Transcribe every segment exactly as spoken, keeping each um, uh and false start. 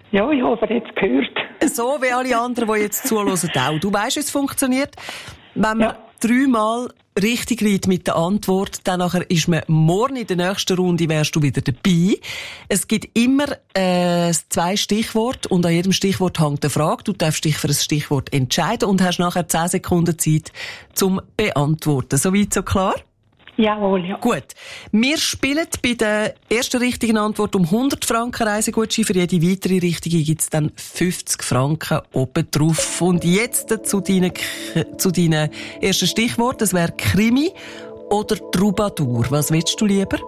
Ja, ich habe jetzt gehört. So wie alle anderen, die jetzt zuhören, auch. Du weisst, wie es funktioniert. Wenn man Ja. dreimal richtig liegt mit der Antwort, dann nachher ist man morgen in der nächsten Runde, wärst du wieder dabei. Es gibt immer äh, zwei Stichworte und an jedem Stichwort hängt eine Frage. Du darfst dich für ein Stichwort entscheiden und hast nachher zehn Sekunden Zeit zum Beantworten. Soweit so klar? Jawohl, ja. Gut. Wir spielen bei der ersten richtigen Antwort um hundert Franken Reisegutschein. Für jede weitere richtige gibt es dann fünfzig Franken oben drauf. Und jetzt zu deinen, zu deinen ersten Stichworten. Das wäre Krimi oder Troubadour. Was willst du lieber?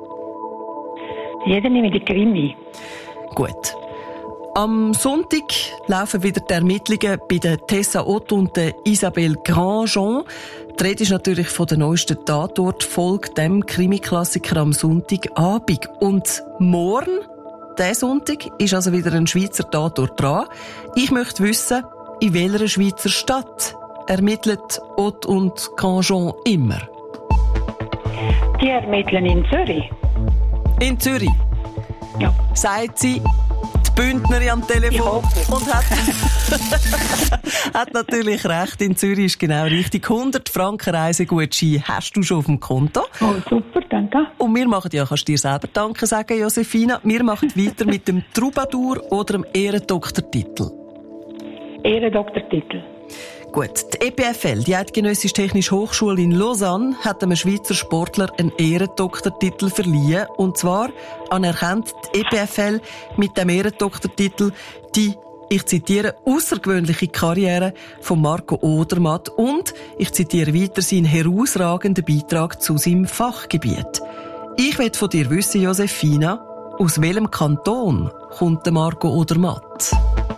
Jeder nehme die Krimi. Gut. Am Sonntag laufen wieder die Ermittlungen bei der Tessa Ott und der Isabelle Grandjean. Die Rede ist natürlich von der neuesten Tatort-Folge, dem Krimi-Klassiker am Sonntagabend. Und morgen, diesen Sonntag, ist also wieder ein Schweizer Tatort dran. Ich möchte wissen, in welcher Schweizer Stadt ermittelt Ott und Grandjean immer? Die ermitteln in Zürich. In Zürich. Ja. Sagt sie, die Bündnerin am Telefon und hat, hat natürlich recht. In Zürich ist genau richtig. hundert Franken Reisegutschein hast du schon auf dem Konto. Oh, super, danke. Und wir machen, ja, kannst du dir selber Danke sagen, Josefina. Wir machen weiter mit dem Troubadour oder dem Ehrendoktortitel. Ehrendoktortitel. Gut, die E P F L, die Eidgenössische Technische Hochschule in Lausanne, hat einem Schweizer Sportler einen Ehrendoktortitel verliehen. Und zwar anerkennt die E P F L mit dem Ehrendoktortitel die, ich zitiere, außergewöhnliche Karriere von Marco Odermatt und, ich zitiere weiter, seinen herausragenden Beitrag zu seinem Fachgebiet. Ich will von dir wissen, Josefina, aus welchem Kanton kommt der Marco Odermatt?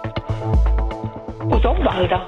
Aus Obwalda.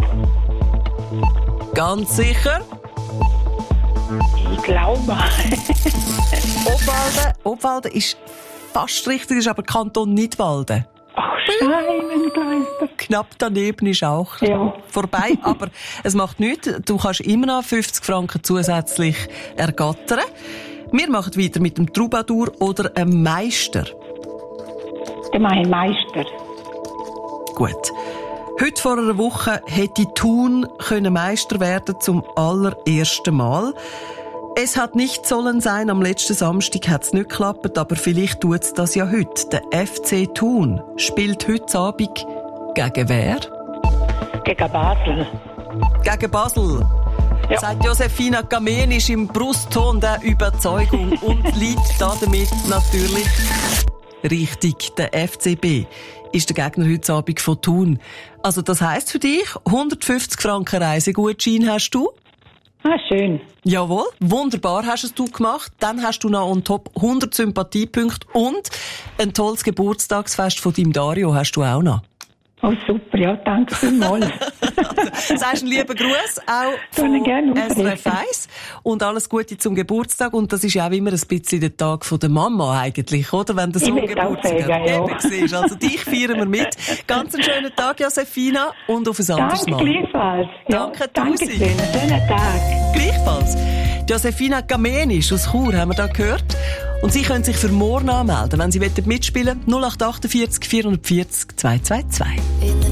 Ganz sicher? Ich glaube. Obwalden. Obwalden ist fast richtig, ist aber Kanton Nidwalden. Ach, Scheibenkleister. Knapp daneben ist auch Ja. vorbei, aber es macht nichts. Du kannst immer noch fünfzig Franken zusätzlich ergattern. Wir machen weiter mit dem Troubadour oder einem Meister. Der mein Meister. Gut. Heute vor einer Woche hätte Thun können Meister werden zum allerersten Mal. Es hat nicht sollen sein, am letzten Samstag hat es nicht geklappt, aber vielleicht tut es das ja heute. Der F C Thun spielt heute Abend gegen wer? Gegen Basel. Gegen Basel. Ja. Sagt Josefina Gamenisch im Brustton der Überzeugung und liegt damit natürlich richtig. Der F C B ist der Gegner heute Abend von Thun. Also das heisst für dich, hundertfünfzig Franken Reisegutschein hast du? Ah, schön. Jawohl, wunderbar hast es du gemacht. Dann hast du noch on top hundert Sympathiepunkte und ein tolles Geburtstagsfest von deinem Dario hast du auch noch. Oh, super, ja, danke vielmals. Also, sagst einen lieben Gruß auch von S R F eins und alles Gute zum Geburtstag. Und das ist ja auch immer ein bisschen der Tag von der Mama eigentlich, oder? Wenn der Sohn Geburtstag hat. Ja. Eben siehst. Also dich feiern wir mit. Ganz einen schönen Tag, Josefina, und auf ein anderes Mal. Danke, gleichfalls. Ja, Danke, danke Tusi. schön. Schönen Tag. Gleichfalls. Josefina Gamenisch aus Chur haben wir da gehört. Und Sie können sich für morgen anmelden, wenn Sie mitspielen wollen. null acht acht vier vier vier null vier zwei zwei zwei.